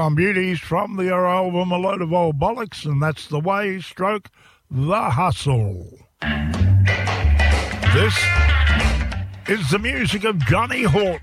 Beauties from the album A Load of Old Bollocks, and that's The Way, stroke The Hustle. This is the music of Johnny Horton.